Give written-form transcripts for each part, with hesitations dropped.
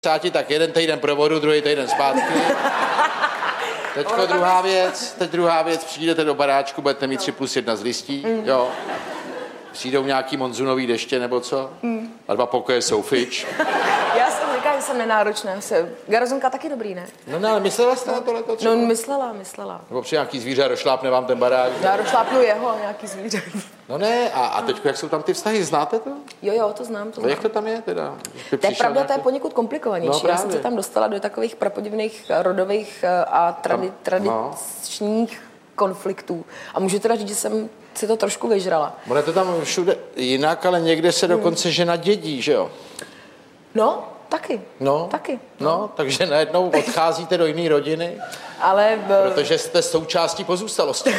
Tak jeden týden provodu, druhý týden zpátky. Teďko druhá věc, přijdete do baráčku, budete mít 3+1 z listí, jo. Přijdou nějaký monzunový deště nebo co? A 2 pokoje jsou fič. Já jsem říkala, že jsem nenáročná. Garazonka taky dobrý, ne? No, ale myslela jste na tohleto třeba? No, myslela. Nebo přijde nějaký zvíře a došlápne vám ten barák? Já došlápnu jeho, nějaký zvíře. No ne, a teďko, jak jsou tam ty vztahy, znáte to? Jo, to znám. Jak to tam je teda? To je pravda, to je poněkud komplikovanější. Já jsem se tam dostala do takových prapodivných rodových a tradičních konfliktů. A můžu teda říct, že jsem si to trošku vyžrala. Bude to tam všude jinak, ale někde se dokonce žena dědí, že jo? No, taky. No, takže najednou odcházíte do jiné rodiny, protože jste součástí pozůstalosti.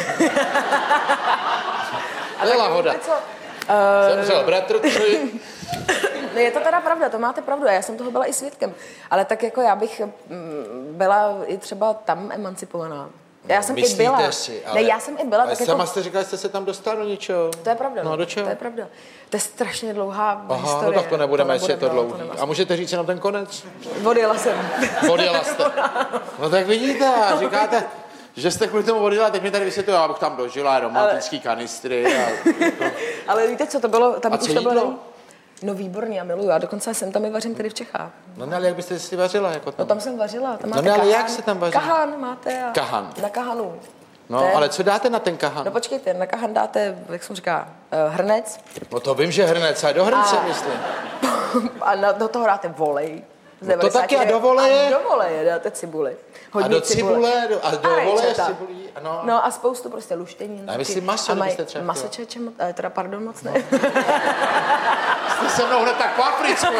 Ale lahoda. Zemřel bratr, Je to teda pravda, to máte pravdu, já jsem toho byla i svědkem. Ale tak jako já bych byla i třeba tam emancipovaná. Já jsem i byla. Si, ale... Ne, já jsem i byla. Ale tak sama jako... jste říkala, jste se tam dostala do něčeho. To je pravda. No, do čeho? To je pravda. To je strašně dlouhá historie. No tak to nebudeme, jestli je to dlouhý. A můžete říct jenom ten konec? Odjela jsem. Odjela jste. No tak vidíte, a říkáte, že jste kvůli tomu odjela, teď mi tady vysvětluje, abych tam dožila romantický kanistry. Ale víte, co to bylo? Tam a už co to bylo. No výborně, já miluju. Já dokonce jsem tam i vařím tady v Čechách. No ale jak byste si vařila? Jako tam? No tam jsem vařila. Tam máte no ale kahan. jak se tam vaří? Kahan máte. Kahan. Na kahanu. No, ale co dáte na ten kahan? No počkejte, na kahan dáte, jak jsem říká, hrnec. No to vím, že hrnec, ale do hrnce myslím. A do toho dáte volej. No to taky a do voleje? A do voleje dáte cibuli. Hodně a do cibule, a do voleje cibulí. No a spoustu prostě luštěnin. A myslím maso, kdybyste třeba maso teda pardon, moc ne. Jste se mnou hned tak po Africku.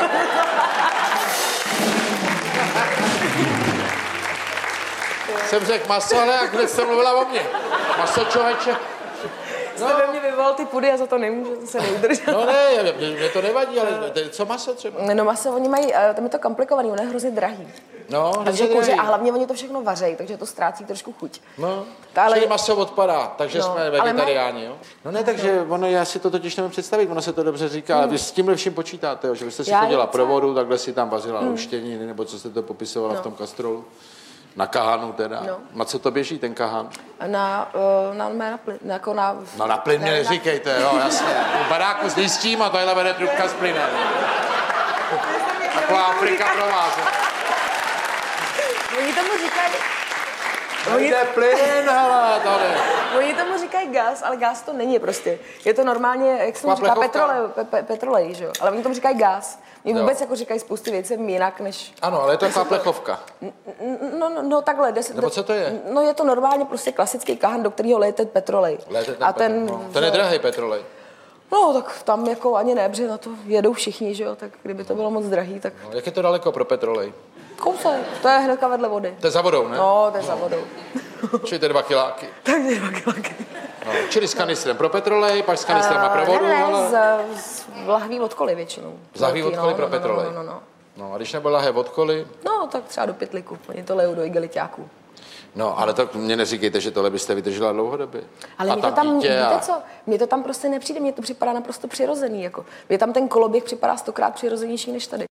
Jsem řekl maso, ale jak hned jste mluvila o mě. Maso, člověče. No. Jste ve mně vyvolal ty pudy, já za to nemůžu, to se neudržet. No ne, mě to nevadí, ale co maso třeba? No maso, oni mají, tam je to komplikovaný, ono je hrozně drahý. No, takže a hlavně oni to všechno vařejí, takže to ztrácí trošku chuť. No, čili maso odpadá, takže jsme vegetariáni, jo? No ne, takže ono, já si to totiž nemůžu představit, ono se to dobře říká, ale vy s tímhle vším počítáte, jo, že byste si chodila pro vodu, takhle si tam vařila luštěniny, nebo co jste to popisovala v tom kastrolu. Na kahanu teda. No. Na co to běží, ten kahan? Na plyn mě neříkejte, jo, jasně. V baráku s listím a tohle vede trubka s plynem. Taková Afrika pro vás. Oni tomu říkají... Jde plyn, hele, tady. Oni tomu říkají gas, ale gas to není prostě. Je to normálně, jak se říká, petrolej, že jo? Ale oni tomu říkají gas. Oni vůbec jako říkají spousty věcí jinak, než... Ano, ale je to taková plechovka. No takhle. Nebo co to je? No je to normálně prostě klasický kahan, do kterého lejete petrolej. Ten je drahý petrolej. No, tak tam jako ani ne, protože na to jedou všichni, že jo? Tak kdyby to bylo moc drahý, tak... No, jak je to daleko pro petrolej? Kousek, to je hnedka vedle vody. To je za vodou, ne? No, to je za vodou. Čili to je 2 kiláky. Tak je 2 kiláky. No, čili s kanistrem pro petrolej, pak s kanistrem a pro vodu, ale... z lahví od koly většinou. Z lahví od koly pro petrolej. No, a když nebo lahé od koly? No, tak třeba do pytliku. Oni to lejou do igeliťáků. No, ale tak mě neříkejte, že tohle byste vydržela dlouhodobě. Ale víte co, mně to tam prostě nepřijde, mně to připadá naprosto přirozený. Jako. Mně tam ten koloběh připadá 100krát přirozenější než tady.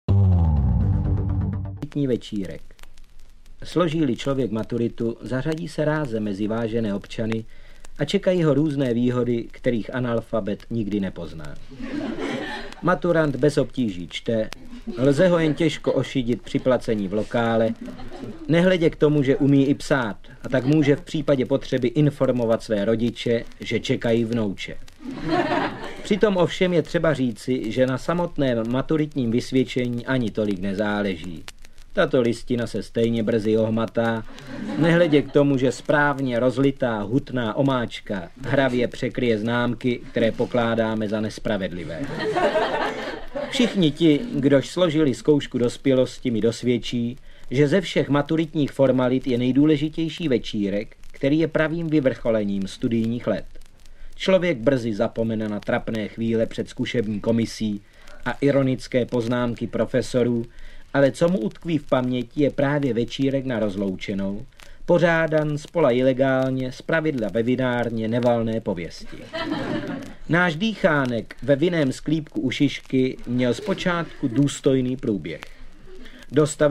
Večírek. Složí-li člověk maturitu, zařadí se ráze mezi vážené občany a čekají ho různé výhody, kterých analfabet nikdy nepozná. Maturant bez obtíží čte, lze ho jen těžko ošidit při placení v lokále, nehledě k tomu, že umí i psát a tak může v případě potřeby informovat své rodiče, že čekají vnouče. Přitom ovšem je třeba říci, že na samotném maturitním vysvědčení ani tolik nezáleží. Tato listina se stejně brzy ohmatá, nehledě k tomu, že správně rozlitá hutná omáčka hravě překryje známky, které pokládáme za nespravedlivé. Všichni ti, kdož složili zkoušku dospělosti, mi dosvědčí, že ze všech maturitních formalit je nejdůležitější večírek, který je pravým vyvrcholením studijních let. Člověk brzy zapomene na trapné chvíle před zkušební komisí a ironické poznámky profesorů, ale co mu utkví v paměti je právě večírek na rozloučenou, pořádan zpola ilegálně, zpravidla ve vinárně nevalné pověsti. Náš dýchánek ve vinném sklípku u Šišky měl zpočátku důstojný průběh. Dostav